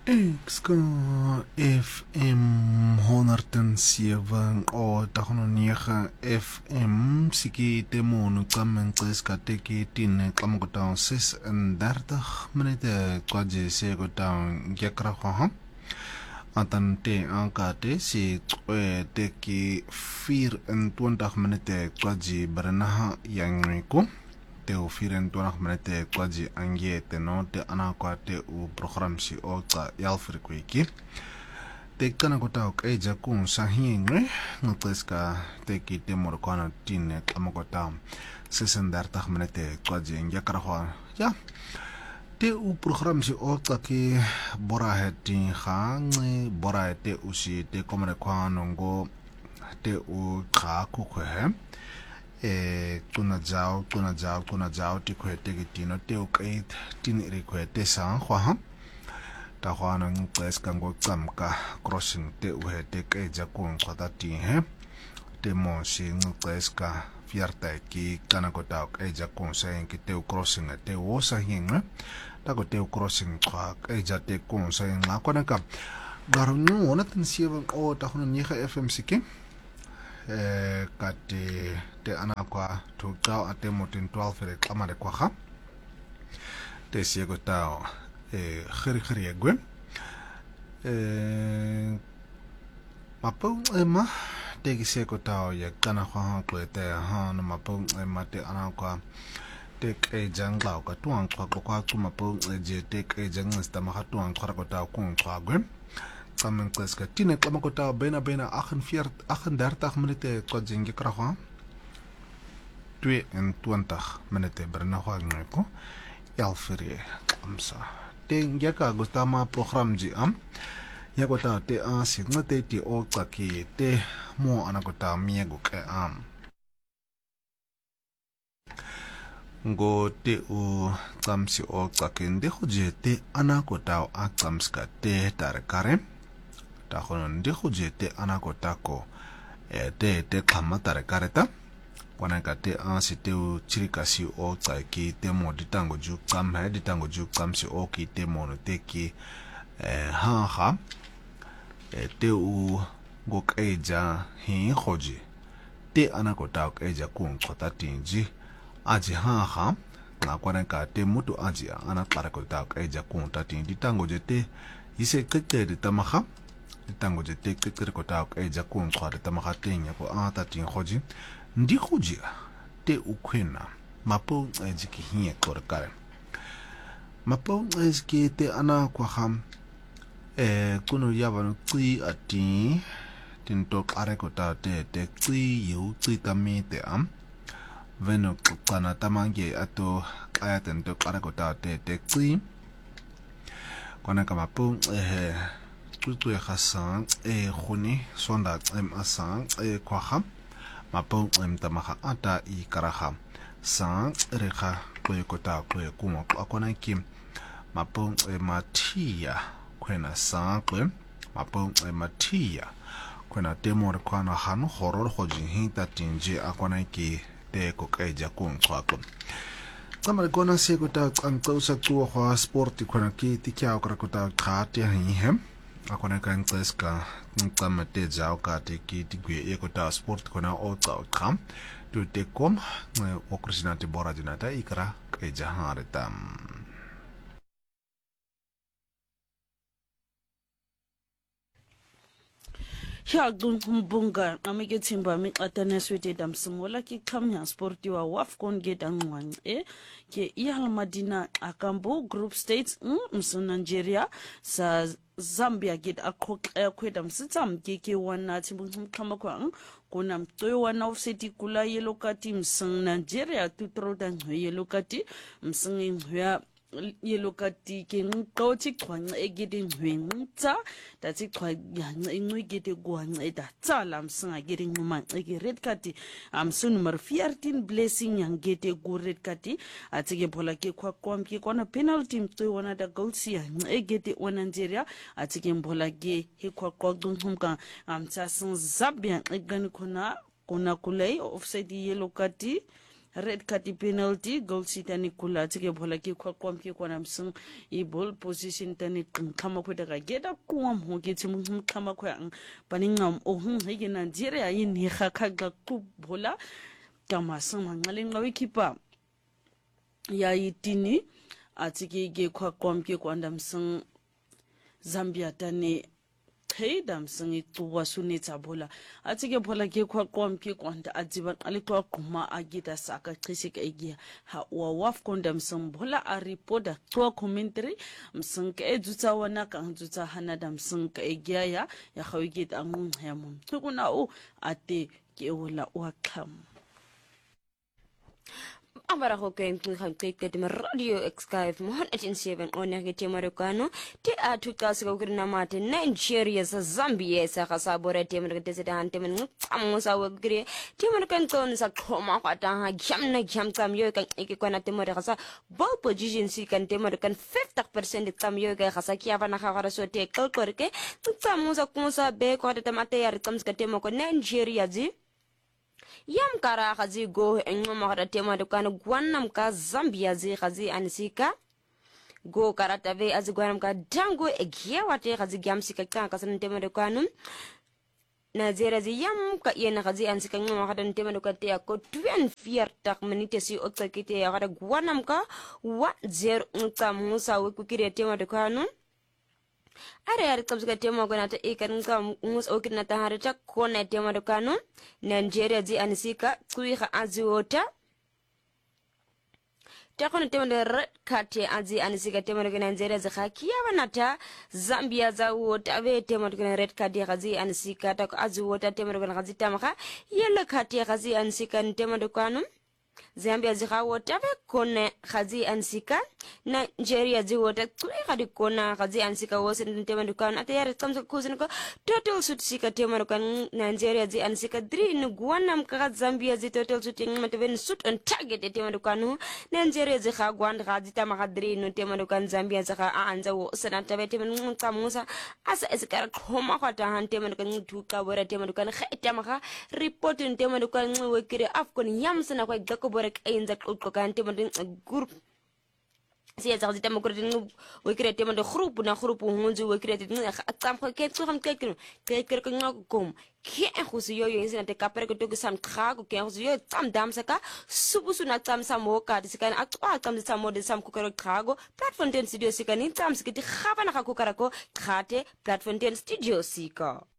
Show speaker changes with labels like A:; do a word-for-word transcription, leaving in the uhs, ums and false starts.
A: Ska F M honderdzeven o negen F M siki temonu kamenceska teki tine klamokotao zesendertig minuten kwaje segotao gekraha atan te ankate si teki vierentwintig minuten kwaje berenaha yangweko teo vierentwintig minuten kwaje angete no te anakwate u program si oka yalfrekweki te kana kotao kaija kun sahingwe ngoteska teki temor kwana tine kamakotao zesendertig minuten kwaje ngekraha ya te u program si oka ki bora heti gange bora heti usi te komere kwano ngo te u kaku kwe e tuna jao tuna jao tuna jao ti kwete gitino te ukait tin ri kwete sa khwa ta khwana ngqeska ngo tsamka crossing te uhete keja kun khata ti he te mo si ngqeska fierta ki kana ko ta keja kun sa en ki te crossing te wo sa hinga ta ko te crossing khwa keja te kun sa en la kona ka garunyu ona tin sieben o ta khona negen F M sike eh kate te anakwa to tao ate motin twelve re klamare kwa ha te siego tao eh khiri khiri egwe eh mapo ema te ki siego tao ya kana kwa kwa te ha no mapo ema te anakwa te ke jangla ka tuang kwa kwa kwa mapo je te ke jangla sta ma tuang kwa ko tao kun kwa gwe Kamen kleska tine klamakota bijna bijna achtendertig minuten kwa jinge kraha tweeëntwintig minuten berna kwa ngeko elfere amsa te ngeka gustama program ji am yakota te asi ngate ti o tsaki te mo anakota miego ke am ngo te u tsamsi o tsaki ndi khuje te anakota a tsamska te tarekare ta khono ndi khuje te anakota ko e te te khama tarekareta kwana ka te ansi te u chirikasi o tsaki te mo ditango ju tsamhe ditango ju tsamsi o ki te mo no te ki e ha ha e te u go keja hi khoje te anakota ko eja kun khota tinji aji ha ha na kwana ka te mutu aji ana tarekota ko eja kun tatin ditango je te ise kete de tamaha ditango je te kete ko ta ko eja kun khwa de tamaha tenya ko ata tin khoji ndi khoji te ukhwena mapo eji ki hiye korkare mapo eji ki te ana kwa ham e kuno yabano tsi ati tin to kare ko ta te te tsi yu tsi tamite am veno kana tamange ato kaya tento kare ko ta te te tsi kona kama po eh tutu ya khasang e khuni sonda em asang e kwaha mapo em tamaha ata I karaha sang rekha ko kota ko kuma akona ki mapo e matia kwena sang ko mapo e matia kwena temor kwana hanu horor hoji hinta tinje akona ki te ko kaija kun kwako Kamar kona se kota antausa tuwa kwa sporti kona ki tikia okra kota kati hihem akona ka ntseska ntamate jao ka te ki tigwe e kota sport kona ota okam tu te kom okrisinati bora dinata ikra ke jaharetam
B: Ya gumbunga amike timba mi atana swete dam simola ki kamya sporti wa wafcon get angwan e ke ihal madina akambo group states mso Nigeria sa Zambia get akok kweda msitam keke wana timbum kama kwa kuna mtoyo wana offseti kula yellow kati msang Nigeria tutroda yellow kati msang ya yellow kati ke ngqothi khwanqa egede ngwengca dathi khwa yanqa incwegede gwanqa edatsala msinga gede nquma eke red kati amsu number fourteen blessing yangede ku red kati atsike phola ke khwa kwamke kona penalty mtwe wana da goals yanqa egede ona Nigeria atsike phola ke he khwa qoqunqumka amtsa sin Zambia egani khona kuna kulay offside yellow kati red card penalty goal sitani kula tsike bola ke kwa kwa ke kwa namsing I ball position tani kama kweta ka geta kwa mo ke tsimu kama kwa paningam o hm hige Nigeria yini khakha ku bola kama sama ngale ngawe keeper ya itini atike ke kwa kwa ke kwa namsing Zambia tani hey damsing ituwa sunetsa bola atike bola ke kwa kwa ke kwanda adziba ale kwa kuma agita saka qhisika igia ha wa waf kondamsing bola a reporter kwa commentary msing ke edzutsa wana ka edzutsa hana damsing ka igia ya ya khawigita angung ya mum tukuna o ate ke ola wa kham
C: Amara ho ke ngikhan ke te radio X-Five mo one oh seven ona ke te marokano te a thuka se ko na mate Nigeria sa Zambia sa ga sa bore te mo ke se dan te mo tsammo sa wo gre te mo kan ton sa khoma kwa ta ha gyam na gyam tsam yo kan ke kwana te mo re ga sa ball position si kan te mo kan fifty percent tsam yo ga ga sa kia bana ga ga so te kal kor ke tsammo sa ko sa be ko te mate ya re tsam ska te mo ko Nigeria ji Yam kara khazi go engoma kara tema dokana gwanam ka Zambia zi khazi anisika go karata ve azi gwanam ka dango egia wate khazi gyamsika kan kasan tema dokanu Nigeria zi yam ka yena khazi anisika ngoma kara tema dokate ko twenty-four tak minute si otsakite ya kara gwanam ka one zero ngta musa we kukire tema dokanu Are are tabsika tema gona ta ikan ka mus okina ta harita kona tema dokano Nigeria zi anisika kuiha azi wota Takona tema de red card azi anisika tema de Nigeria zi khakia banata Zambia za wota ve tema de red card ya azi anisika ta azi wota tema de azi tamaka yellow card ya azi anisika tema dokano Zambia zi wota ve kona azi anisika Nigeria zi wota kuiha di kona azi anisika wosen tema dokano atayare tamsa kusin ko total sut sika tema dokano Nigeria zi anisika three nu gwanam ka Zambia zi total sut ngma te sut on target tema dokano Nigeria zi kha gwand azi tamaka three nu tema dokano Zambia zi kha anza wo sana tabe tema ngtsamusa asa esikara khoma khata han tema dokano tuka bora tema dokano kha tamaka report tema dokano wekire afcon yamsana kwa gako bora kainza kokka tema group si ya zati tema kurtin wekire tema de group na group hunzu wekire tin tsam ko ke tsam ke ke ke ke ko ngakom ke khusi yo yo insina te kapere ko to sam trago ke khusi yo tsam dam saka subusu na tsam samo ka disikana atwa tsam tsam mode sam ko kero trago platform ten studio sikani tsam sikiti khaba na ka ko karako khate platform ten studio sika